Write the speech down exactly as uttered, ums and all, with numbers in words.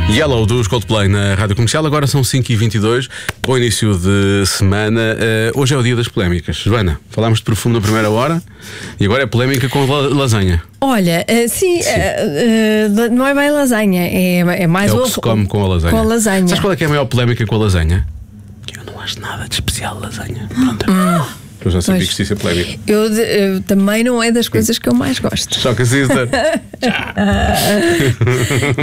Yellow dos Coldplay na Rádio Comercial. Agora são cinco e vinte e dois. Bom início de semana. uh, Hoje é o dia das polémicas. Joana, falámos de perfume na primeira hora e agora é polémica com la- lasanha. Olha, uh, sim, Sim. uh, uh, não é bem lasanha, é, é mais É o o que se come com a lasanha. Com a lasanha. Sabes qual é que é a maior polémica com a lasanha? Que eu não acho nada de especial lasanha. Pronto. Eu já sabia Pois. que isto ia ser polémico. Eu, eu também não é das coisas que eu mais gosto. Choca, sister.